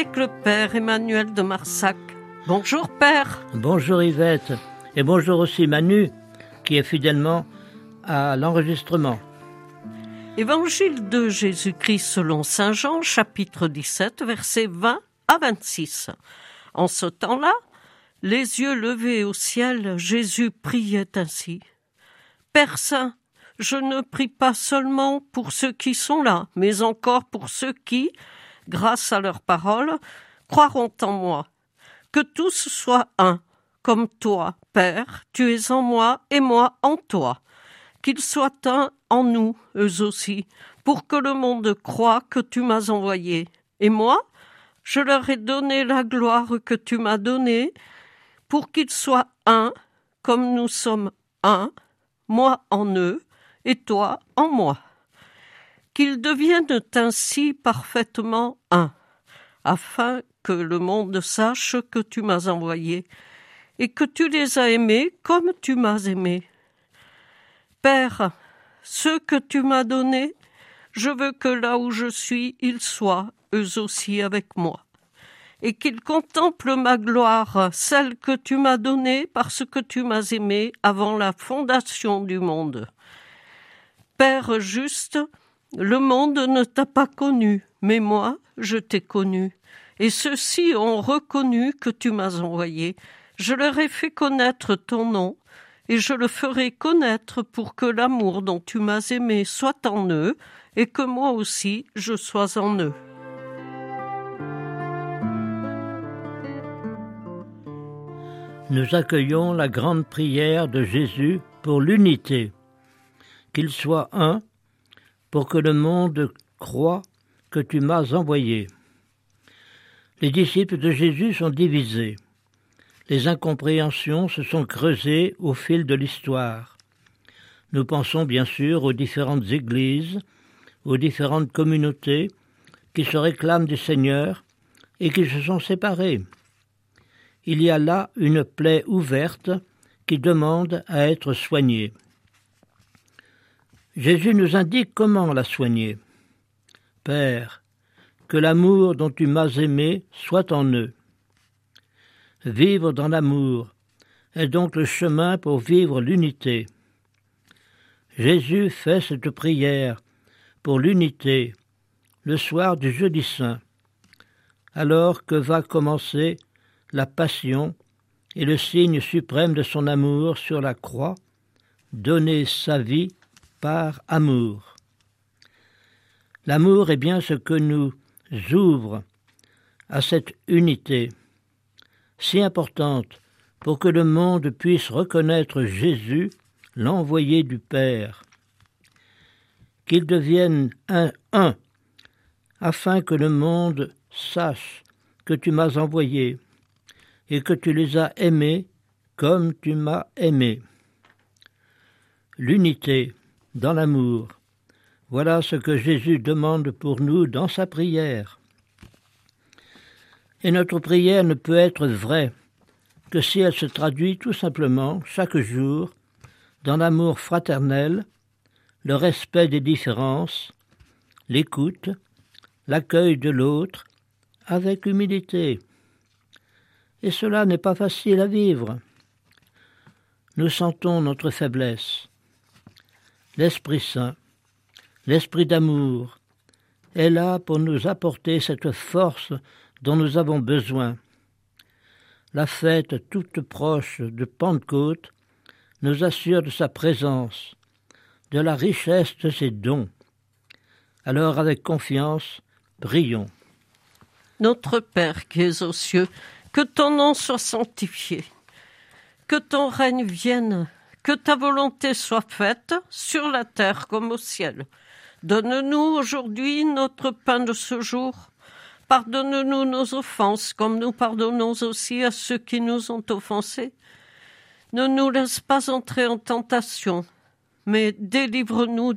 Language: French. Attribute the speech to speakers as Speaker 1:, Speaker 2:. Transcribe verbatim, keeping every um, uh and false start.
Speaker 1: Avec le Père Emmanuel de Marsac. Bonjour Père.
Speaker 2: Bonjour Yvette, et bonjour aussi Manu, qui est fidèlement à l'enregistrement.
Speaker 1: Évangile de Jésus-Christ selon saint Jean, chapitre dix-sept, versets vingt à vingt-six. En ce temps-là, les yeux levés au ciel, Jésus priait ainsi. Père Saint, je ne prie pas seulement pour ceux qui sont là, mais encore pour ceux qui, grâce à leurs paroles, croiront en moi. Que tous soient un, comme toi, Père, tu es en moi et moi en toi. Qu'ils soient un en nous, eux aussi, pour que le monde croie que tu m'as envoyé. Et moi, je leur ai donné la gloire que tu m'as donnée, pour qu'ils soient un, comme nous sommes un, moi en eux et toi en moi. Qu'ils deviennent ainsi parfaitement un, afin que le monde sache que tu m'as envoyé et que tu les as aimés comme tu m'as aimé. Père, ceux que tu m'as donnés, je veux que là où je suis, ils soient, eux aussi, avec moi, et qu'ils contemplent ma gloire, celle que tu m'as donnée parce que tu m'as aimé avant la fondation du monde. Père juste, le monde ne t'a pas connu, mais moi, je t'ai connu. Et ceux-ci ont reconnu que tu m'as envoyé. Je leur ai fait connaître ton nom, et je le ferai connaître pour que l'amour dont tu m'as aimé soit en eux, et que moi aussi je sois en eux.
Speaker 2: Nous accueillons la grande prière de Jésus pour l'unité. Qu'il soit un, pour que le monde croie que tu m'as envoyé. Les disciples de Jésus sont divisés. Les incompréhensions se sont creusées au fil de l'histoire. Nous pensons bien sûr aux différentes églises, aux différentes communautés qui se réclament du Seigneur et qui se sont séparées. Il y a là une plaie ouverte qui demande à être soignée. Jésus nous indique comment la soigner. Père, que l'amour dont tu m'as aimé soit en eux. Vivre dans l'amour est donc le chemin pour vivre l'unité. Jésus fait cette prière pour l'unité le soir du jeudi saint, alors que va commencer la passion et le signe suprême de son amour sur la croix, donner sa vie par amour. L'amour est bien ce que nous ouvre à cette unité, si importante pour que le monde puisse reconnaître Jésus, l'envoyé du Père. Qu'il devienne un, un, afin que le monde sache que tu m'as envoyé et que tu les as aimés comme tu m'as aimé. L'unité dans l'amour, voilà ce que Jésus demande pour nous dans sa prière. Et notre prière ne peut être vraie que si elle se traduit tout simplement, chaque jour, dans l'amour fraternel, le respect des différences, l'écoute, l'accueil de l'autre, avec humilité. Et cela n'est pas facile à vivre. Nous sentons notre faiblesse. L'Esprit Saint, l'Esprit d'amour, est là pour nous apporter cette force dont nous avons besoin. La fête toute proche de Pentecôte nous assure de sa présence, de la richesse de ses dons. Alors, avec confiance, prions.
Speaker 1: Notre Père qui es aux cieux, que ton nom soit sanctifié, que ton règne vienne, que ta volonté soit faite sur la terre comme au ciel. Donne-nous aujourd'hui notre pain de ce jour. Pardonne-nous nos offenses, comme nous pardonnons aussi à ceux qui nous ont offensés. Ne nous laisse pas entrer en tentation, mais délivre-nous